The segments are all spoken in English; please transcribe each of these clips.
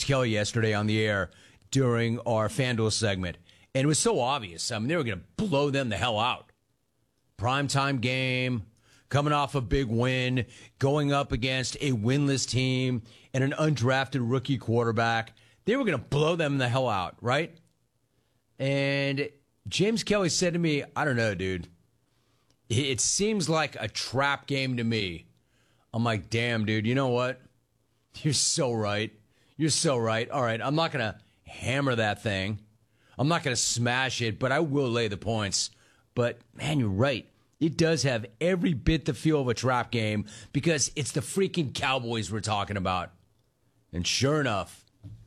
Kelly yesterday on the air during our FanDuel segment, and it was so obvious. I mean, they were going to blow them the hell out. Primetime game, coming off a big win, going up against a winless team and an undrafted rookie quarterback. They were going to blow them the hell out, right? And James Kelly said to me, I don't know, dude. It seems like a trap game to me. I'm like, damn, dude, you know what? You're so right. You're so right. All right, I'm not going to hammer that thing. I'm not going to smash it, but I will lay the points. But, man, you're right. It does have every bit the feel of a trap game because it's the freaking Cowboys we're talking about. And sure enough,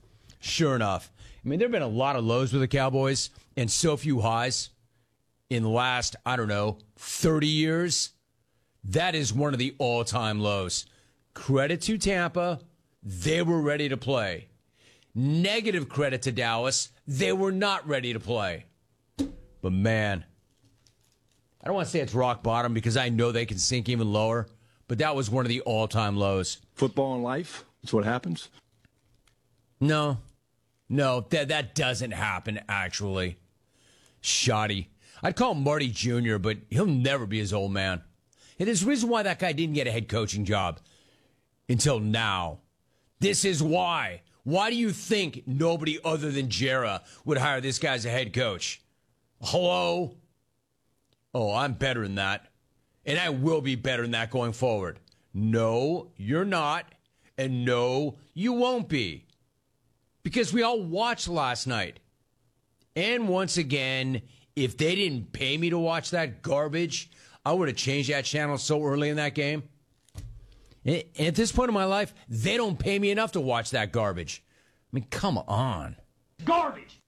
I mean, there have been a lot of lows with the Cowboys and so few highs in the last, 30 years. That is one of the all-time lows. Credit to Tampa. They were ready to play. Negative credit to Dallas. They were not ready to play. But, man, I don't want to say it's rock bottom because I know they can sink even lower, but that was one of the all-time lows. Football and life, that's what happens? No, that doesn't happen, actually. Shoddy. I'd call him Marty Jr., but he'll never be his old man. And there's a reason why that guy didn't get a head coaching job until now. This is why. Why do you think nobody other than Jera would hire this guy as a head coach? Hello? Oh, I'm better than that. And I will be better than that going forward. No, you're not. And no, you won't be. Because we all watched last night. And once again, if they didn't pay me to watch that garbage, I would have changed that channel so early in that game. And at this point in my life, they don't pay me enough to watch that garbage. I mean, come on. Garbage!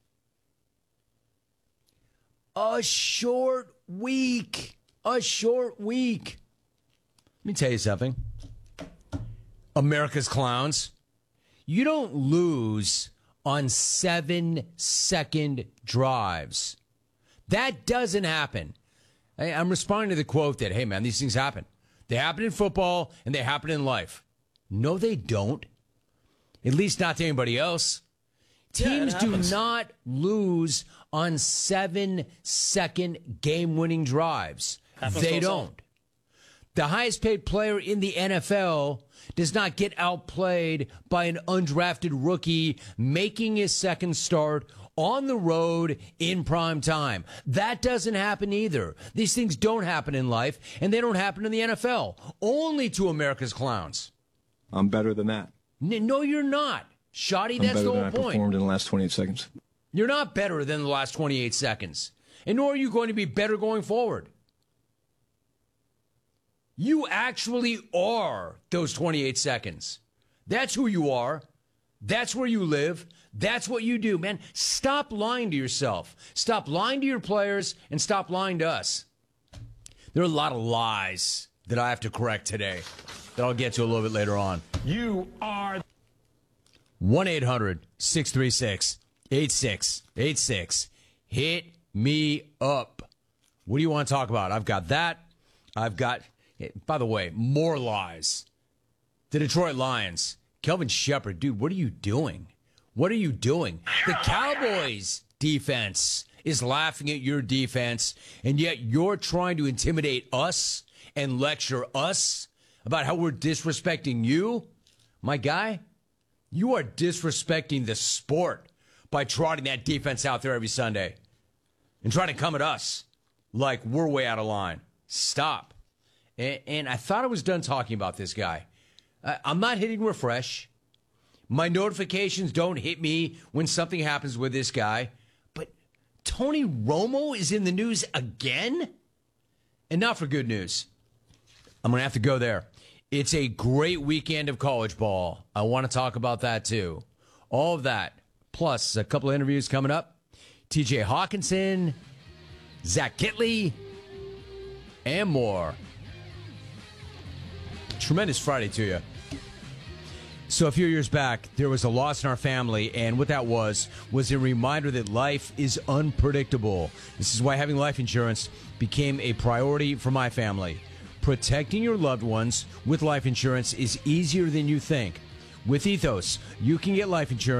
A short week. Let me tell you something. America's clowns. You don't lose on 7-second drives. That doesn't happen. I'm responding to the quote that, hey, man, these things happen. They happen in football and they happen in life. No, they don't. At least not to anybody else. Teams do not lose on 7-second game-winning drives. They don't. The highest paid player in the NFL does not get outplayed by an undrafted rookie making his second start on the road in prime time. That doesn't happen either. These things don't happen in life, and they don't happen in the NFL. Only to America's clowns. I'm better than that. No, you're not. Shoddy, that's the whole point. I'm better than I performed in the last 28 seconds. You're not better than the last 28 seconds. And nor are you going to be better going forward. You actually are those 28 seconds. That's who you are. That's where you live. That's what you do, man. Stop lying to yourself. Stop lying to your players and stop lying to us. There are a lot of lies that I have to correct today that I'll get to a little bit later on. You are 1-800-636-8686. Hit me up. What do you want to talk about? I've got that. I've got, by the way, more lies. The Detroit Lions. Kelvin Shepard, dude, what are you doing? What are you doing? The Cowboys defense is laughing at your defense, and yet you're trying to intimidate us and lecture us about how we're disrespecting you? My guy, you are disrespecting the sport by trotting that defense out there every Sunday and trying to come at us like we're way out of line. Stop. And I thought I was done talking about this guy. I'm not hitting refresh. My notifications don't hit me when something happens with this guy. But Tony Romo is in the news again? And not for good news. I'm going to have to go there. It's a great weekend of college ball. I want to talk about that too. All of that, plus a couple of interviews coming up. TJ Hawkinson, Zach Kitley, and more. Tremendous Friday to you. So a few years back, there was a loss in our family, and what that was a reminder that life is unpredictable. This is why having life insurance became a priority for my family. Protecting your loved ones with life insurance is easier than you think. With Ethos, you can get life insurance